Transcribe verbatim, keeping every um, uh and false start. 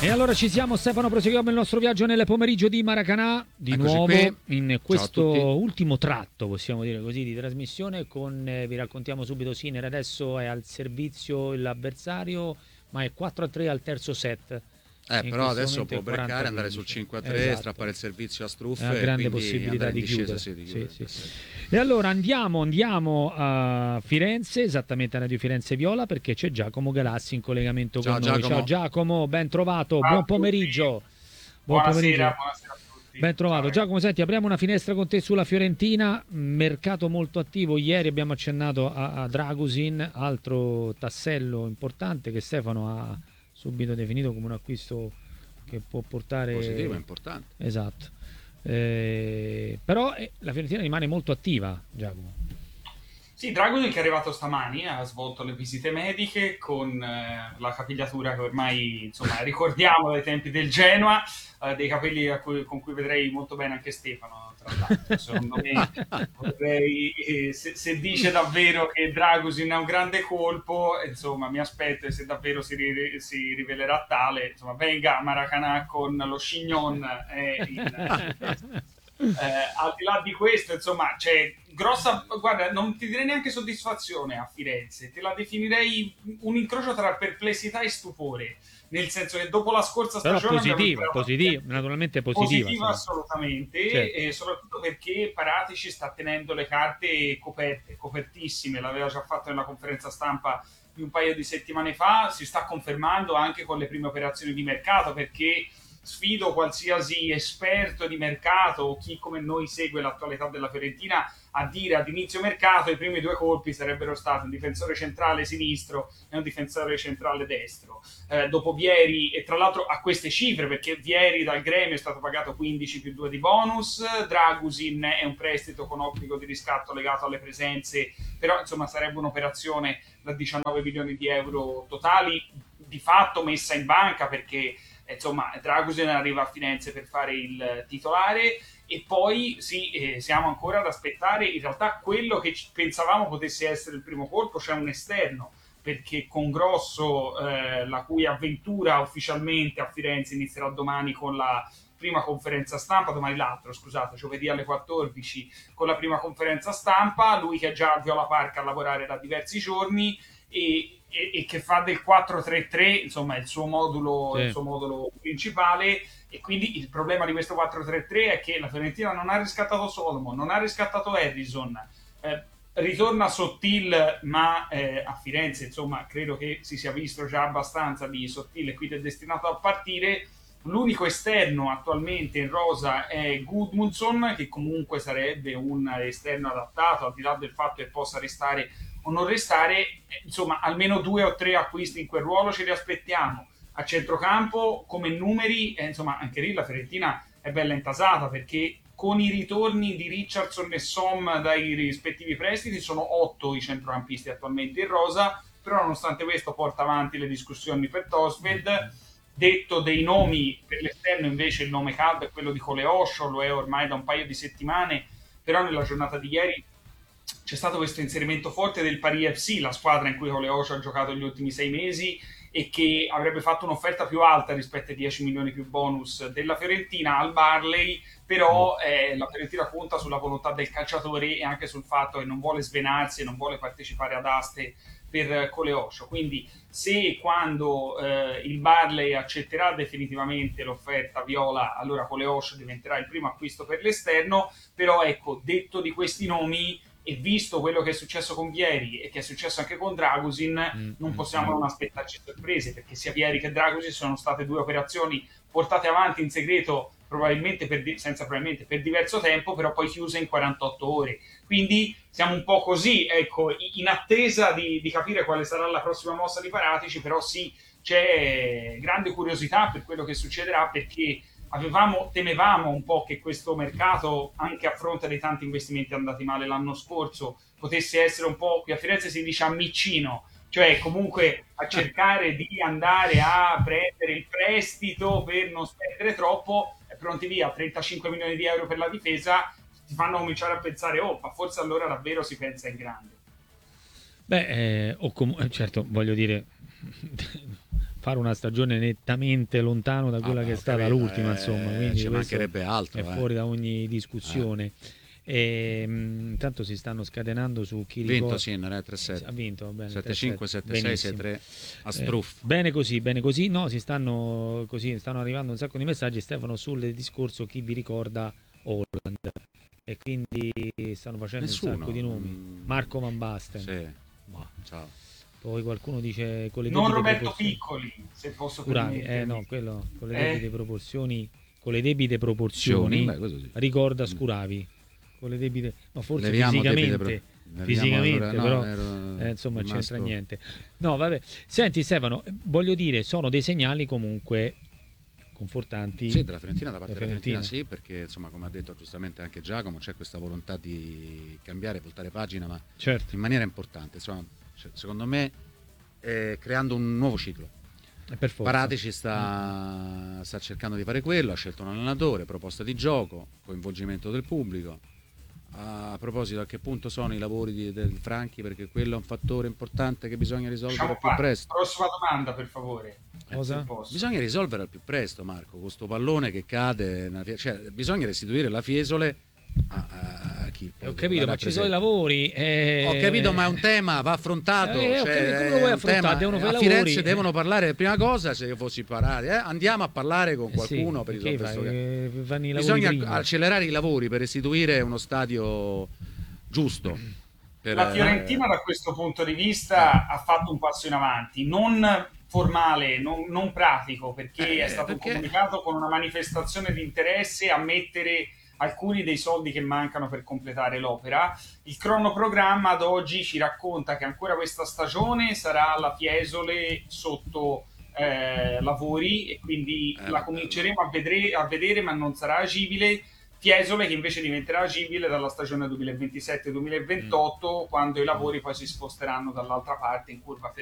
E allora ci siamo, Stefano, proseguiamo il nostro viaggio nel pomeriggio di Maracanã, di Eccoci nuovo qui. in questo ultimo tratto, possiamo dire così, di trasmissione con, eh, vi raccontiamo subito, Sinner adesso è al servizio l'avversario, ma è quattro a tre al terzo set. Eh, In però questo adesso momento può è quaranta breccare, a andare sul quindici. cinque a tre, Esatto. strappare il servizio a È struffe una e grande quindi possibilità andare di in discesa, chiudere. sì, di Sì, chiudere. sì. E allora andiamo, andiamo a Firenze, esattamente a Radio Firenze Viola, perché c'è Giacomo Galassi in collegamento Ciao, con noi. Giacomo. Ciao Giacomo, ben trovato, Ciao buon a tutti. pomeriggio. Buon Buonasera, pomeriggio. buonasera a tutti. Ben trovato. Ciao, Giacomo, senti, apriamo una finestra con te sulla Fiorentina, mercato molto attivo. Ieri abbiamo accennato a, a Dragusin, altro tassello importante che Stefano ha subito definito come un acquisto che può portare... Positivo, è importante. Esatto. Eh, però eh, la Fiorentina rimane molto attiva, Giacomo. Sì, Dragusin che è arrivato stamani, ha svolto le visite mediche con eh, la capigliatura che ormai insomma ricordiamo dai tempi del Genoa, eh, dei capelli a cui, con cui vedrei molto bene anche Stefano, tra l'altro. Secondo me, vorrei, eh, se, se dice davvero che Dragusin è un grande colpo, insomma mi aspetto, e se davvero si, ri, si rivelerà tale, insomma venga a Maracanã con lo chignon e in... Eh, al di là di questo, insomma, c'è grossa, guarda, non ti direi neanche soddisfazione a Firenze, te la definirei un incrocio tra perplessità e stupore, nel senso che dopo la scorsa Però stagione positiva, positiva, naturalmente positiva, positiva assolutamente, certo. E soprattutto perché Paratici sta tenendo le carte coperte, copertissime, l'aveva già fatto nella conferenza stampa di un paio di settimane fa, si sta confermando anche con le prime operazioni di mercato, perché sfido qualsiasi esperto di mercato o chi come noi segue l'attualità della Fiorentina a dire ad inizio mercato i primi due colpi sarebbero stati un difensore centrale sinistro e un difensore centrale destro. Eh, dopo Vieri, e tra l'altro a queste cifre, perché Vieri dal Gremio è stato pagato quindici più due di bonus, Dragusin è un prestito con obbligo di riscatto legato alle presenze, però insomma sarebbe un'operazione da diciannove milioni di euro totali, di fatto messa in banca, perché insomma Dragusin arriva a Firenze per fare il titolare, e poi sì, eh, siamo ancora ad aspettare in realtà quello che pensavamo potesse essere il primo colpo, cioè un esterno, perché con Grosso, eh, la cui avventura ufficialmente a Firenze inizierà domani con la prima conferenza stampa, domani l'altro, scusate, giovedì alle quattordici con la prima conferenza stampa, lui che è già a Viola Park a lavorare da diversi giorni e E, e che fa del quattro tre tre, insomma, il suo modulo, sì. il suo modulo principale, e quindi il problema di questo quattro tre tre è che la Fiorentina non ha riscattato Solomon, non ha riscattato Harrison, eh, ritorna Sottil, ma eh, a Firenze, insomma, credo che si sia visto già abbastanza di Sottil e quindi è destinato a partire. L'unico esterno attualmente in rosa è Gudmundsson, che comunque sarebbe un esterno adattato, al di là del fatto che possa restare o non restare, insomma, almeno due o tre acquisti in quel ruolo ce li aspettiamo. A centrocampo, come numeri, eh, insomma, anche lì la Fiorentina è bella intasata, perché con i ritorni di Richardson e Som dai rispettivi prestiti sono otto i centrocampisti attualmente in rosa, però nonostante questo porta avanti le discussioni per Tosved. Detto dei nomi, per l'esterno invece il nome caldo è quello di Coleoscio, lo è ormai da un paio di settimane, però nella giornata di ieri c'è stato questo inserimento forte del Paris F C, la squadra in cui Coleoscio ha giocato gli ultimi sei mesi e che avrebbe fatto un'offerta più alta rispetto ai dieci milioni più bonus della Fiorentina al Barley, però eh, la Fiorentina conta sulla volontà del calciatore e anche sul fatto che non vuole svenarsi e non vuole partecipare ad aste per Coleoscio. Quindi se e quando eh, il Barley accetterà definitivamente l'offerta viola, allora Coleoscio diventerà il primo acquisto per l'esterno. Però ecco, detto di questi nomi e visto quello che è successo con Vieri e che è successo anche con Dragusin, mm, non possiamo mm. non aspettarci sorprese, perché sia Vieri che Dragusin sono state due operazioni portate avanti in segreto, probabilmente per di- senza probabilmente per diverso tempo, però poi chiuse in quarantotto ore. Quindi siamo un po' così, ecco, in attesa di, di capire quale sarà la prossima mossa di Paratici, però sì, c'è grande curiosità per quello che succederà, perché avevamo, temevamo un po' che questo mercato, anche a fronte dei tanti investimenti andati male l'anno scorso, potesse essere un po', qui a Firenze si dice ammicino, cioè comunque a cercare di andare a prendere il prestito per non spendere troppo, e pronti via, trentacinque milioni di euro per la difesa, ti fanno cominciare a pensare, oh, ma forse allora davvero si pensa in grande. Beh, eh, o com- certo, voglio dire, fare una stagione nettamente lontano da quella Ah, che è ho stata capito, l'ultima, eh, insomma, ci quindi questo mancherebbe altro, è eh. fuori da ogni discussione. E, mh, intanto si stanno scatenando su chi Vinto ricorda. Sinner, eh, tre sette. Ha vinto, va bene, sette cinque, sette sei, sei tre a Eh, Struff. bene così, bene così. No, si stanno così, stanno arrivando un sacco di messaggi, Stefano, sul discorso chi vi ricorda Holland. E quindi stanno facendo Nessuno. un sacco di nomi. Mm, Marco Van Basten. Sì. Boh. Ciao. Poi qualcuno dice con le Non debite Roberto proporzioni. Piccoli, se posso Scuravi, eh permettermi. no, quello con le Eh. debite proporzioni, con le debite proporzioni Beh, questo sì. ricorda Scuravi. Con le debite, no, forse Leviamo fisicamente, debite pro- leviamo fisicamente, allora- no, però ero eh, insomma rimasto- c'entra niente. No, vabbè. Senti Stefano, voglio dire, sono dei segnali comunque confortanti. Sì, della Fiorentina, da parte La della Fiorentina, Fiorentina. sì, perché insomma, come ha detto giustamente anche Giacomo, c'è questa volontà di cambiare, voltare pagina, ma Certo, in maniera importante. Insomma, cioè, secondo me, eh, creando un nuovo ciclo. è per forza. Paratici sta, sta cercando di fare quello, ha scelto un allenatore, proposta di gioco, coinvolgimento del pubblico. A proposito, a che punto sono i lavori di, del Franchi? Perché quello è un fattore importante che bisogna risolvere Lasciamo al più fare. presto. Prossima domanda, per favore. Cosa? Se posso. Bisogna risolvere al più presto, Marco, con sto pallone che cade, nella fie- cioè, bisogna restituire la Fiesole a, a- a chi poi Ho capito, la ma ci sono i rappresenta. lavori. eh, Ho capito, ma è un tema, va affrontato. Eh, ho cioè, capito, come lo è vuoi un affrontare? tema- Devono fare a i Firenze lavori. devono parlare, prima cosa, se io fossi parati, eh, andiamo a parlare con Eh sì, qualcuno per perché risolvere fai? questo caso. Eh, fanno i lavori Bisogna prima. accelerare i lavori per restituire uno stadio giusto. Per, La Fiorentina eh, da questo punto di vista ha fatto un passo in avanti, non formale, non, non pratico, perché Eh, è stato perché- comunicato con una manifestazione di interesse a mettere alcuni dei soldi che mancano per completare l'opera. Il cronoprogramma ad oggi ci racconta che ancora questa stagione sarà la Fiesole sotto eh, lavori e quindi Eh, la cominceremo a vedere, a vedere, ma non sarà agibile. Fiesole che invece diventerà agibile dalla stagione duemilaventisette duemilaventotto, quando i lavori poi si sposteranno dall'altra parte in curva